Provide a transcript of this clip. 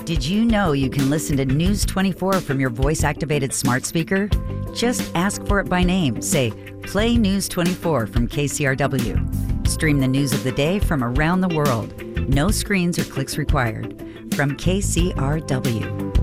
Did you know you can listen to News 24 from your voice-activated smart speaker? Just ask for it by name. Say, "Play News 24 from KCRW." Stream the news of the day from around the world. No screens or clicks required. From KCRW.